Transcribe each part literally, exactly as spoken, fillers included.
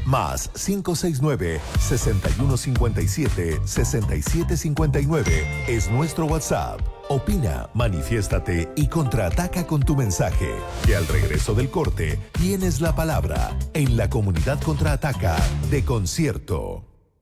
Más cinco seis nueve, seis uno cinco siete, seis siete cinco nueve es nuestro WhatsApp. Opina, manifiéstate y contraataca con tu mensaje. Que al regreso del corte tienes la palabra en la comunidad Contraataca de Concierto.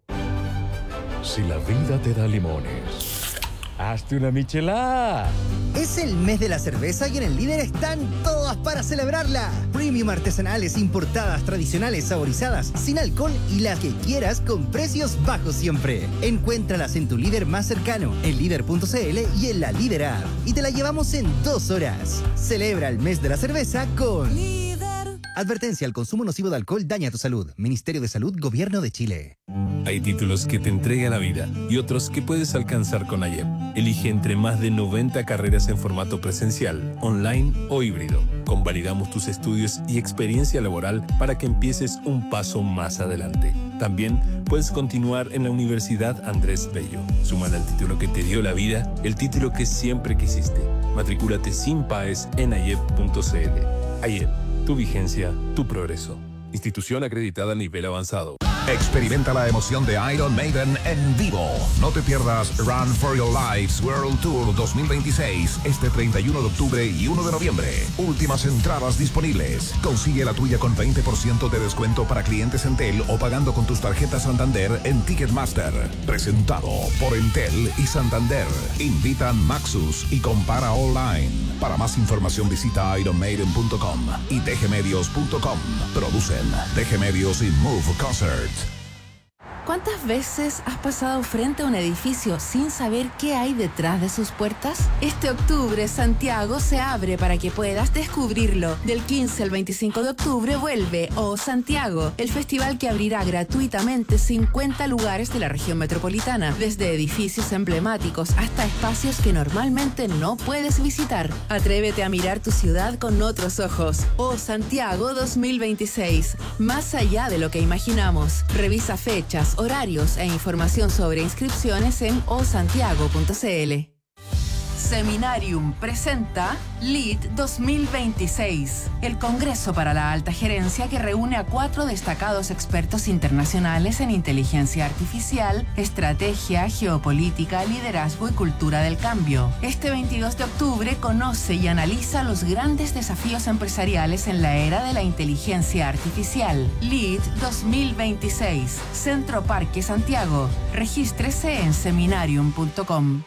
Si la vida te da limones, hazte una michelada. Es el mes de la cerveza y en el Líder están todas para celebrarla. Premium artesanales, importadas, tradicionales, saborizadas, sin alcohol y las que quieras con precios bajos siempre. Encuéntralas en tu líder más cercano, en líder punto c l y en la Líder App. Y te la llevamos en dos horas. Celebra el mes de la cerveza con Líder. Advertencia: el consumo nocivo de alcohol daña tu salud. Ministerio de Salud, Gobierno de Chile. Hay títulos que te entrega la vida y otros que puedes alcanzar con AYEP. Elige entre más de noventa carreras en formato presencial, online o híbrido. Convalidamos tus estudios y experiencia laboral para que empieces un paso más adelante. También puedes continuar en la Universidad Andrés Bello. Súmale al título que te dio la vida, el título que siempre quisiste. Matricúlate sin PAES en ayep punto c l. AYEP, tu vigencia, tu progreso. Institución acreditada a nivel avanzado. Experimenta la emoción de Iron Maiden en vivo. No te pierdas Run for Your Lives World Tour dos mil veintiséis este treinta y uno de octubre y uno de noviembre. Últimas entradas disponibles. Consigue la tuya con veinte por ciento de descuento para clientes Entel o pagando con tus tarjetas Santander en Ticketmaster. Presentado por Entel y Santander. Invitan Maxus y compara online. Para más información visita iron maiden punto com y d g medios punto com. Producen D G Medios y Move Concert. ¿Cuántas veces has pasado frente a un edificio sin saber qué hay detrás de sus puertas? Este octubre, Santiago se abre para que puedas descubrirlo. Del quince al veinticinco de octubre vuelve O Santiago, el festival que abrirá gratuitamente cincuenta lugares de la región metropolitana, desde edificios emblemáticos hasta espacios que normalmente no puedes visitar. Atrévete a mirar tu ciudad con otros ojos. O Santiago dos mil veintiséis, más allá de lo que imaginamos. Revisa fechas, horarios e información sobre inscripciones en o santiago punto c l. Seminarium presenta LEAD dos mil veintiséis, el Congreso para la Alta Gerencia que reúne a cuatro destacados expertos internacionales en inteligencia artificial, estrategia, geopolítica, liderazgo y cultura del cambio. Este veintidós de octubre conoce y analiza los grandes desafíos empresariales en la era de la inteligencia artificial. LEAD dos mil veintiséis, Centro Parque Santiago. Regístrese en seminarium punto com.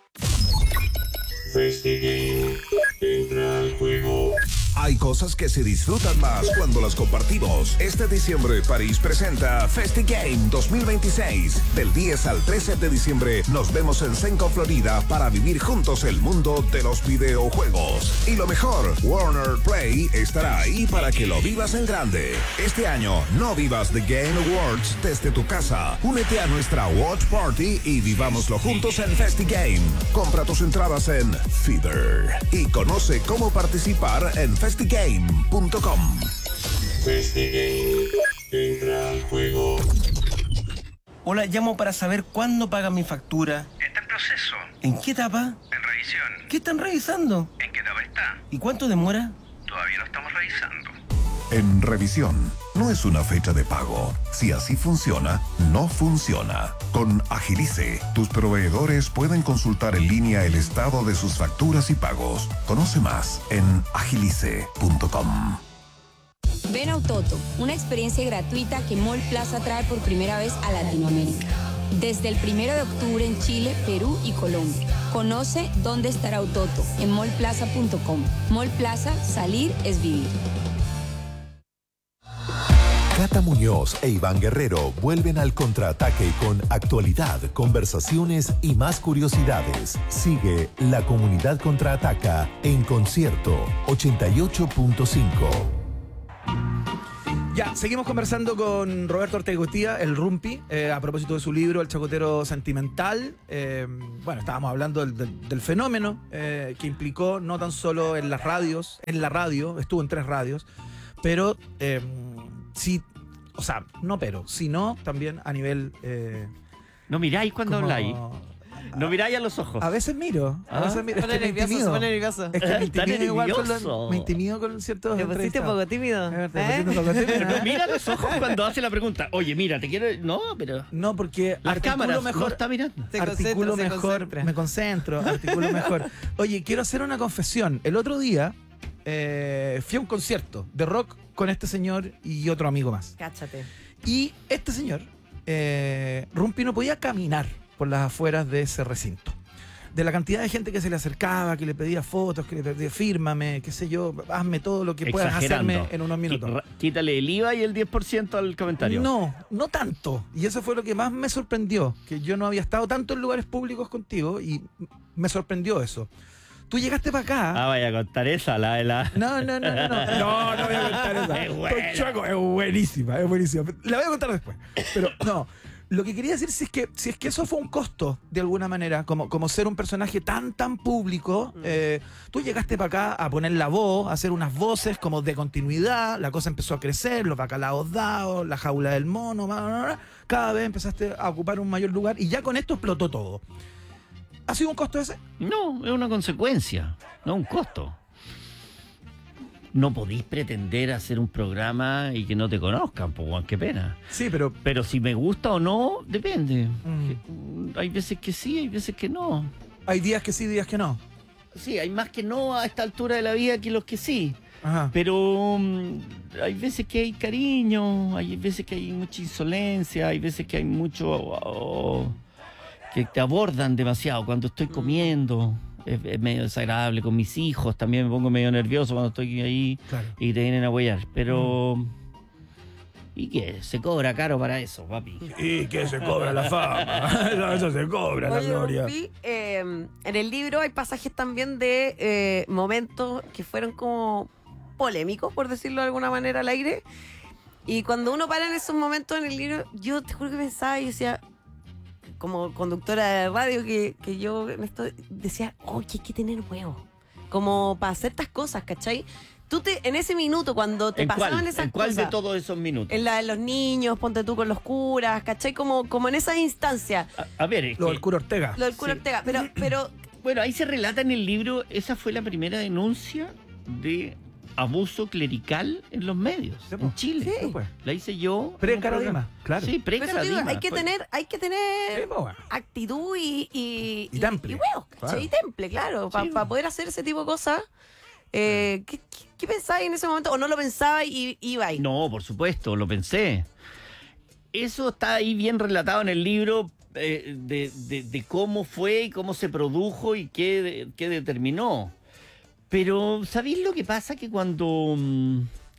FestiGame, entra al juego. Hay cosas que se disfrutan más cuando las compartimos. Este diciembre, París presenta FestiGame dos mil veintiséis. Del diez al trece de diciembre, nos vemos en Senco, Florida, para vivir juntos el mundo de los videojuegos. Y lo mejor, Warner Play estará ahí para que lo vivas en grande. Este año, no vivas The Game Awards desde tu casa. Únete a nuestra Watch Party y vivámoslo juntos en FestiGame. Compra tus entradas en Fever y conoce cómo participar en festigame punto com. FestiGame, entra al juego. Hola, llamo para saber cuándo pagan mi factura. Está en proceso. ¿En qué etapa? En revisión. ¿Qué están revisando? ¿En qué etapa está? ¿Y cuánto demora? Todavía lo estamos revisando. En revisión, no es una fecha de pago. Si así funciona, no funciona. Con Agilice, tus proveedores pueden consultar en línea el estado de sus facturas y pagos. Conoce más en agilice punto com. Ven a Autoto, una experiencia gratuita que Mall Plaza trae por primera vez a Latinoamérica. Desde el primero de octubre en Chile, Perú y Colombia. Conoce dónde estará Autoto en mall plaza punto com. Mall Plaza, salir es vivir. Cata Muñoz e Iván Guerrero vuelven al contraataque con actualidad, conversaciones y más curiosidades. Sigue La Comunidad Contraataca en Concierto ochenta y ocho punto cinco. Ya, seguimos conversando con Roberto Ortega Gutía, el Rumpi, eh, a propósito de su libro El Chacotero Sentimental. Eh, bueno, estábamos hablando del, del, del fenómeno eh, que implicó no tan solo en las radios, en la radio, estuvo en tres radios, pero eh, sí, o sea, no pero, sino también a nivel... Eh, no miráis cuando como, habláis. No miráis a los ojos. A veces miro, a ¿Ah? veces miro. Es Pone que me nervioso, se intimido. pone nervioso. Es que me Está intimido igual con nervioso. los, me intimido con ciertos ¿Te pusiste un entrevistados. poco tímido? Es verdad, ¿Eh? me pusiste un poco tímido. Pero no mira a los ojos cuando hace la pregunta. Oye, mira, te quiero. No, pero. No, porque Las articulo cámaras mejor. no está mirando. Se articulo concentra, se mejor, concentra. me concentro, articulo mejor. Oye, quiero hacer una confesión. El otro día eh, fui a un concierto de rock con este señor y otro amigo más. Cáchate. Y este señor, eh, Rumpi, no podía caminar por las afueras de ese recinto. De la cantidad de gente que se le acercaba, que le pedía fotos, que le pedía fírmame, qué sé yo, hazme todo lo que puedas Exagerando. hacerme en unos minutos. Qui- ra- Quítale el I V A y el diez por ciento al comentario. No, no tanto. Y eso fue lo que más me sorprendió, que yo no había estado tanto en lugares públicos contigo y me sorprendió eso. Tú llegaste para acá. Ah, vaya a contar esa, la de la. No, no, no, no, no. No, no voy a contar esa. Es buena. Estoy chueco, es buenísima, es buenísima. La voy a contar después. Pero no. Lo que quería decir si es que si es que eso fue un costo, de alguna manera, como, como ser un personaje tan, tan público, eh, tú llegaste para acá a poner la voz, a hacer unas voces como de continuidad, la cosa empezó a crecer, los bacalaos dados, la jaula del mono, bla, bla, bla. Cada vez empezaste a ocupar un mayor lugar y ya con esto explotó todo. ¿Ha sido un costo ese? No, es una consecuencia, no un costo. No podéis pretender hacer un programa y que no te conozcan, pues, Juan, qué pena. Sí, pero... Pero si me gusta o no, depende. Mm. Hay veces que sí, hay veces que no. Hay días que sí, días que no. Sí, hay más que no a esta altura de la vida que los que sí. Ajá. Pero um, hay veces que hay cariño, hay veces que hay mucha insolencia, hay veces que hay mucho... oh, que te abordan demasiado cuando estoy comiendo. Es, es medio desagradable con mis hijos, también me pongo medio nervioso cuando estoy ahí Claro. y te vienen a huellar. Pero... ¿Y qué? Se cobra caro para eso, papi. Y que se cobra la fama. Eso, eso se cobra, la Oye, gloria. Rumpi, eh, en el libro hay pasajes también de eh, momentos que fueron como polémicos, por decirlo de alguna manera, al aire. Y cuando uno para en esos momentos en el libro, yo te juro que pensaba y decía, como conductora de radio, que, que yo en esto decía, oh, que hay que tener huevos. Como para hacer estas cosas, ¿cachai? Tú te, en ese minuto, cuando te ¿En pasaban cuál? esas ¿En cuál cosas, de todos esos minutos? en la de los niños, ponte tú con los curas, ¿cachai? Como, como en esa instancia. A, a ver, es Lo que- del cura Ortega. Lo del cura Sí. Ortega. Pero, pero Bueno, ahí se relata en el libro, esa fue la primera denuncia de abuso clerical en los medios, Sí, po. en Chile. Sí, pues. La hice yo. Pre en un Caradima, programa. claro. Sí, pre Pero te digo, Caradima. hay que Fue- tener, hay que tener Sí, po, bueno. actitud y, y, Y temple. y huevos, ¿cachai? Claro. Y temple, claro, para Sí. poder hacer ese tipo de cosas. Eh, ¿qué, qué, qué pensabas en ese momento? ¿O no lo pensabas y iba ahí? No, por supuesto, lo pensé. Eso está ahí bien relatado en el libro eh, de, de- de cómo fue y cómo se produjo y qué, de- qué determinó. Pero, ¿sabéis lo que pasa? Que cuando mm,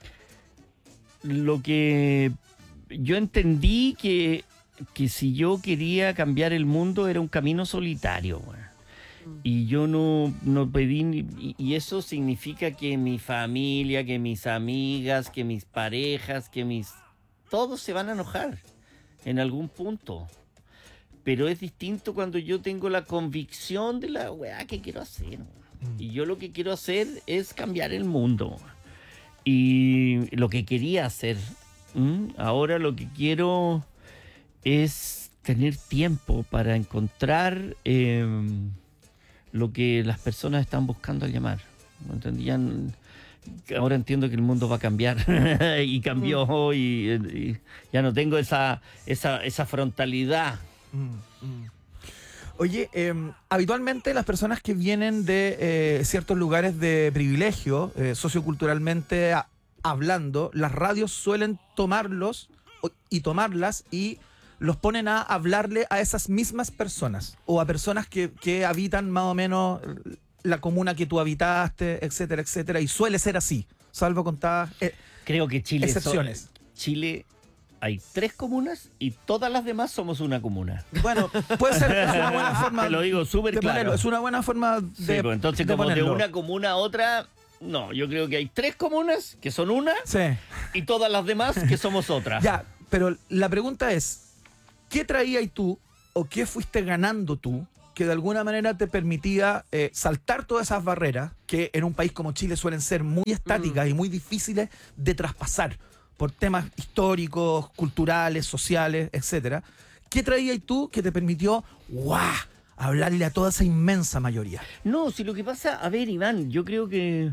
lo que yo entendí que, que si yo quería cambiar el mundo era un camino solitario, güey. Y yo no, no pedí, ni- y, y eso significa que mi familia, que mis amigas, que mis parejas, que mis... Todos se van a enojar en algún punto. Pero es distinto cuando yo tengo la convicción de la weá que quiero hacer. Y yo lo que quiero hacer es cambiar el mundo. Y lo que quería hacer. ¿m? Ahora lo que quiero es tener tiempo para encontrar eh, lo que las personas están buscando al llamar. ¿Me entendían? Ahora entiendo que el mundo va a cambiar y cambió y, y ya no tengo esa, esa, esa frontalidad. Mm, mm. Oye, eh, habitualmente las personas que vienen de eh, ciertos lugares de privilegio, eh, socioculturalmente a- hablando, las radios suelen tomarlos o- y tomarlas y los ponen a hablarle a esas mismas personas o a personas que, que habitan más o menos la comuna que tú habitaste, etcétera, etcétera, y suele ser así, salvo contadas eh, Creo que Chile excepciones. so- Chile hay tres comunas y todas las demás somos una comuna. Bueno, puede ser, es una buena forma Te lo digo súper de claro. ponerlo, es una buena forma de, Sí, pues entonces de como de ponerlo. una comuna a otra, no, yo creo que hay tres comunas que son una Sí. y todas las demás que somos otra. Ya, pero la pregunta es, ¿qué traías tú o qué fuiste ganando tú que de alguna manera te permitía eh, saltar todas esas barreras que en un país como Chile suelen ser muy estáticas y muy difíciles de traspasar por temas históricos, culturales, sociales, etcétera? ¿Qué traías tú que te permitió, ¡guau!, hablarle a toda esa inmensa mayoría? No, si lo que pasa, a ver, Iván, yo creo que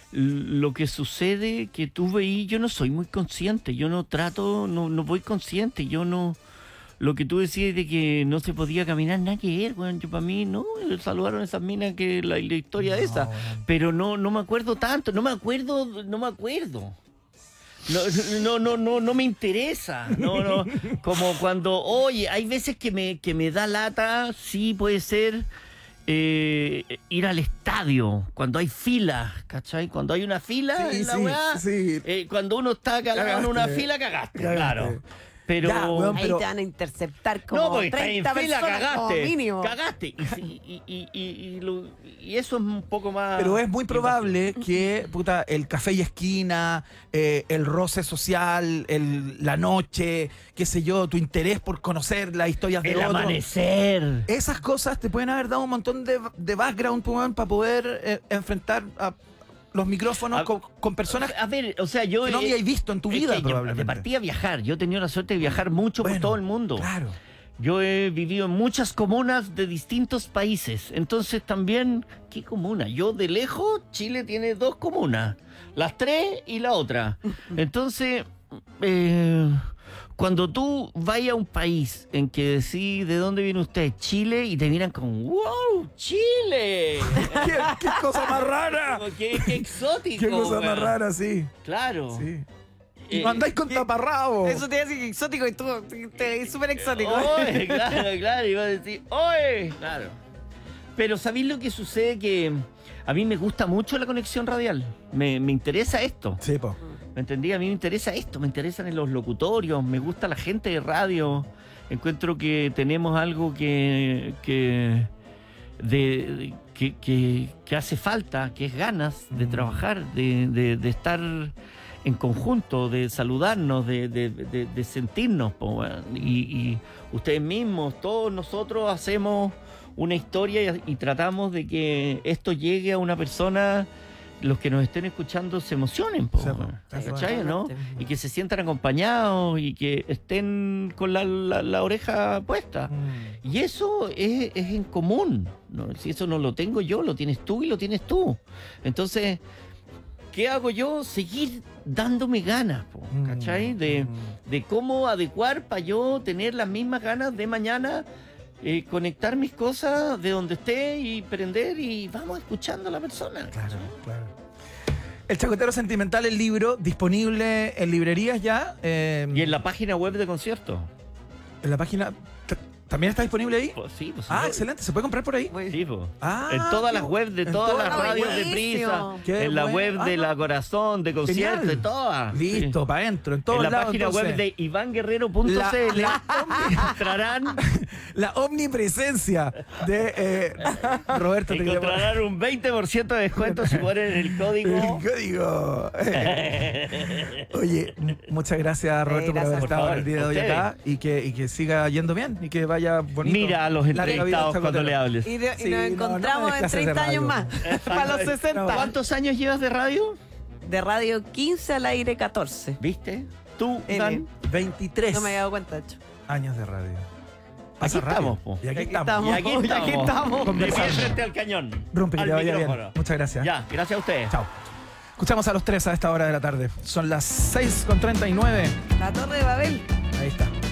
lo que sucede que tú veí, yo no soy muy consciente, yo no trato, no, no voy consciente, yo no... Lo que tú decías de que no se podía caminar, nada que ver, bueno, yo para mí, no, saludaron a esas minas que la, la historia No, esa, bueno. pero no, no me acuerdo tanto, no me acuerdo, no me acuerdo. No, no, no, no, no me interesa, no, no, como cuando, oye, hay veces que me, que me da lata, sí puede ser, eh, ir al estadio, cuando hay fila, ¿cachai? Cuando hay una fila Sí, en la sí, weá, sí. eh, cuando uno está calado en una Cagaste. fila, cagaste, Cagaste. claro. Pero Ya, weón, Ahí pero- te van a interceptar como no, porque está en treinta fila, personas como cagaste, mínimo. cagaste. Y, y, y, y, y lo- y eso es un poco más... Pero es muy probable que, puta, el café y esquina, eh, el roce social, el, la noche, qué sé yo, tu interés por conocer las historias de El otros. amanecer. Esas cosas te pueden haber dado un montón de, de background, pues, weón, para poder eh, enfrentar a los micrófonos A- con, con personas A ver, o sea, yo... que no eh, habíais visto en tu es vida, que yo probablemente. de partida a viajar. Yo he tenido la suerte de viajar mucho Bueno, por todo el mundo. Claro. Yo he vivido en muchas comunas de distintos países. Entonces también, ¿qué comuna? Yo de lejos, Chile tiene dos comunas. Las tres y la otra. Entonces, eh, cuando tú vayas a un país en que decís de dónde viene usted, Chile, y te miran con ¡wow! ¡Chile! ¿Qué, qué cosa más rara! Como que- qué exótico. ¡Qué cosa weón. más rara, sí! Claro. Sí. Y Eh, no andáis con taparrabo. Eso te iba a decir que exótico y tú te es súper exótico. Oye, claro, claro, iba a decir, oye, claro. Pero ¿sabéis lo que sucede? Que a mí me gusta mucho la conexión radial. Me, me interesa esto. Sí, po. ¿Me entendí? A mí me interesa esto, me interesan los locutorios, me gusta la gente de radio. Encuentro que tenemos algo que, que, de, que, que, que hace falta, que es ganas de Mm. trabajar, de, de, de estar en conjunto, de saludarnos, de, de, de, de sentirnos. Po, weón. y, y ustedes mismos, todos nosotros hacemos una historia y, y tratamos de que esto llegue a una persona, los que nos estén escuchando se emocionen, po, Sí, po. weón. Eso ¿Cachai, es. no? Y que se sientan acompañados y que estén con la, la, la oreja puesta. Mm. Y eso es, es en común, ¿no? Si eso no lo tengo yo, lo tienes tú y lo tienes tú. Entonces, ¿qué hago yo? Seguir dándome ganas, po, ¿cachai? De, de cómo adecuar para yo tener las mismas ganas de mañana, eh, conectar mis cosas de donde esté y prender y vamos escuchando a la persona. Claro, claro. El Chacotero Sentimental, el libro, disponible en librerías ya. eh, Y en la página web de concierto. en la página. t- ¿También está disponible ahí? Pues sí, pues Ah, sí. excelente. ¿Se puede comprar por ahí? Sí, po. Ah, en todas qué las bu- webs de en todas todas las las- radios de buenísimo. Prisa, Qué en la bueno. web de Ah, La Corazón, de Concierto, Genial. de todas. Listo, Sí. para adentro, en todos En la lados, página entonces. web de iván guerrero punto La- c l la- encontrarán, La omnipresencia de eh, Roberto. te quería- encontrarán un veinte por ciento de descuento si ponen el código. El código. Oye, m- muchas gracias, Roberto, por gracias. haber Por estado favor, el día de hoy ustedes. acá y que, y que siga yendo bien y que vaya bonito. Mira a los Larga vida al entrevistados cuando Chacotero. le hables. Y, de- y Sí, nos no, encontramos no me des en clases de treinta años más. radio. Para los sesenta. ¿Cuántos años llevas de radio? De radio quince al aire catorce. ¿Viste? Tú, N. Iván. veintitrés No me había dado cuenta, Cho. años de radio. Aquí Pasa rápido. estamos, po. Y aquí Aquí estamos. estamos. Y aquí Y estamos. aquí estamos. De pie Conversando. frente al cañón. Rumpi, que al te vaya bien. micrófono. Muchas gracias. Ya, gracias a ustedes. Chao. Escuchamos a los tres a esta hora de la tarde. Son las seis con treinta y nueve. La Torre de Babel. Ahí está.